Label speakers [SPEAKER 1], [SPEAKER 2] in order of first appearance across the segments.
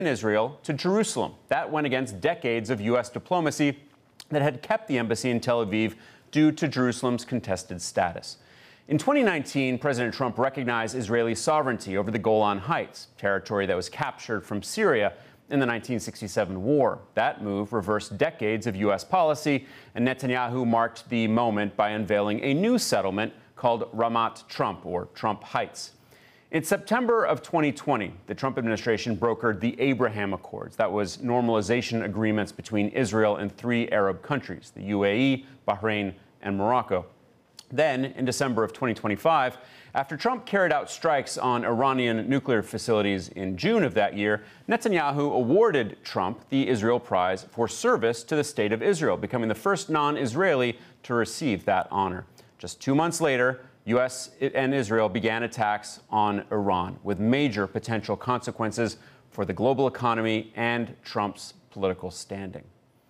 [SPEAKER 1] Israel to Jerusalem. That went against decades of U.S. diplomacy that had kept the embassy in Tel Aviv due to Jerusalem's contested status. In 2019, President Trump recognized Israeli sovereignty over the Golan Heights, territory that was captured from Syria in the 1967 war. That move reversed decades of U.S. policy, and Netanyahu marked the moment by unveiling a new settlement called Ramat Trump, or Trump Heights. In September of 2020, the Trump administration brokered the Abraham Accords. That was normalization agreements between Israel and 3 Arab countries, the UAE, Bahrain, and Morocco. Then, in December of 2025, after Trump carried out strikes on Iranian nuclear facilities in June of that year, Netanyahu awarded Trump the Israel Prize for service to the State of Israel, becoming the first non-Israeli to receive that honor. Just 2 months later, U.S. and Israel began attacks on Iran, with major potential consequences for the global economy and Trump's political standing.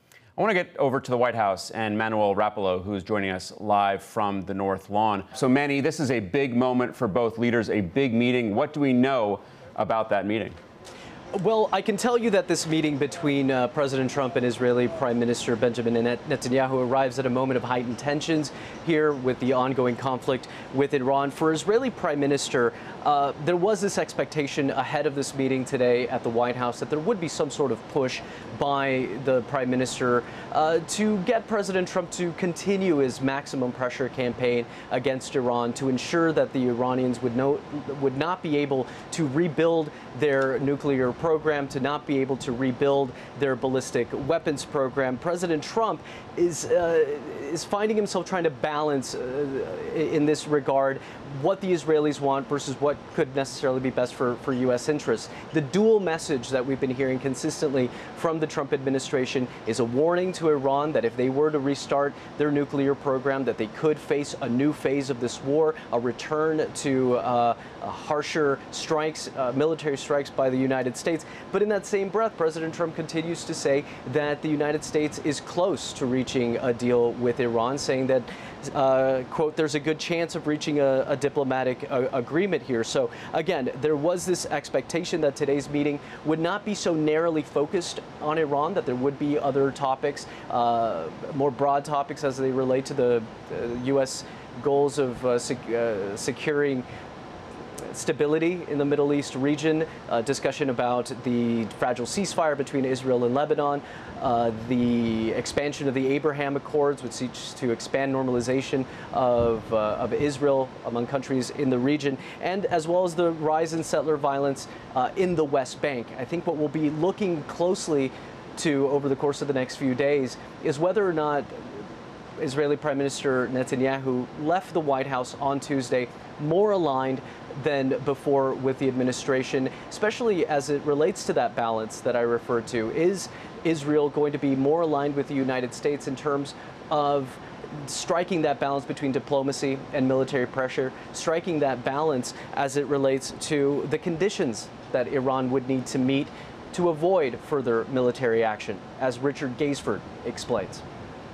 [SPEAKER 1] I want to get over to the White House and Manuel Rapallo, who is joining us live from the North Lawn. So, Manny, this is a big moment for both leaders, a big meeting. What do we know about that meeting?
[SPEAKER 2] Well, I can tell you that this meeting between President Trump and Israeli Prime Minister Benjamin Netanyahu arrives at a moment of heightened tensions here with the ongoing conflict with Iran. For Israeli Prime Minister, there was this expectation ahead of this meeting today at the White House that there would be some sort of push by the Prime Minister to get President Trump to continue his maximum pressure campaign against Iran, to ensure that the Iranians would not be able to rebuild their nuclear program, to not be able to rebuild their ballistic weapons program. President Trump is finding himself trying to balance in this regard what the Israelis want versus what could necessarily be best for U.S. interests. The dual message that we've been hearing consistently from the Trump administration is a warning to Iran that if they were to restart their nuclear program, that they could face a new phase of this war, a return to harsher strikes, military strikes by the United States. But in that same breath, President Trump continues to say that the United States is close to reaching a deal with Iran, saying that, quote, there's a good chance of reaching a diplomatic agreement here. So again, there was this expectation that today's meeting would not be so narrowly focused on Iran, that there would be other topics, more broad topics as they relate to the U.S. goals of securing stability in the Middle East region, discussion about the fragile ceasefire between Israel and Lebanon, the expansion of the Abraham Accords, which seeks to expand normalization of Israel among countries in the region, and as well as the rise in settler violence in the West Bank. I think what we'll be looking closely to over the course of the next few days is whether or not Israeli Prime Minister Netanyahu left the White House on Tuesday more aligned than before with the administration, especially as it relates to that balance that I referred to. Is Israel going to be more aligned with the United States in terms of striking that balance between diplomacy and military pressure, striking that balance as it relates to the conditions that Iran would need to meet to avoid further military action, as Richard Gaisford explains?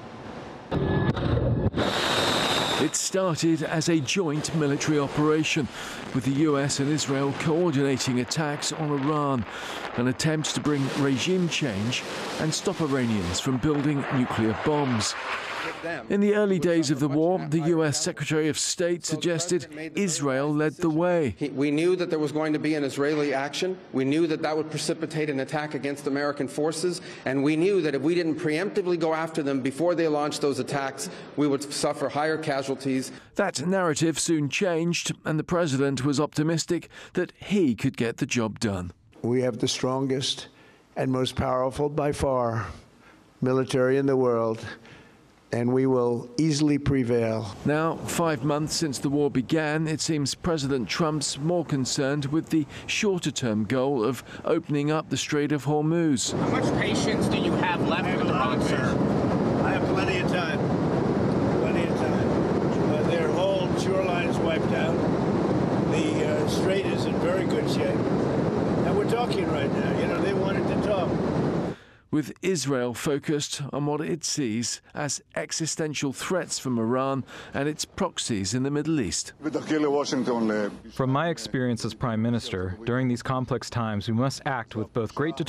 [SPEAKER 3] It started as a joint military operation, with the US and Israel coordinating attacks on Iran, an attempt to bring regime change and stop Iranians from building nuclear bombs. In the early days of the war, the US Secretary of State suggested Israel led the way.
[SPEAKER 4] We knew that there was going to be an Israeli action. We knew that that would precipitate an attack against American forces. And we knew that if we didn't preemptively go after them before they launched those attacks, we would suffer higher casualties.
[SPEAKER 3] That narrative soon changed, and the president was optimistic that he could get the job done.
[SPEAKER 5] We have the strongest and most powerful, by far, military in the world, and we will easily prevail.
[SPEAKER 3] Now, 5 months since the war began, it seems President Trump's more concerned with the shorter-term goal of opening up the Strait of Hormuz.
[SPEAKER 6] How much patience do you have left with Iran, sir?
[SPEAKER 7] I have plenty of time. Plenty of time. Their whole shoreline's wiped out. The strait is in very good shape. And we're talking right now. You know, they wanted to talk.
[SPEAKER 3] With Israel focused on what it sees as existential threats from Iran and its proxies in the Middle East.
[SPEAKER 8] From my experience as Prime Minister, during these complex times, we must act with both great determination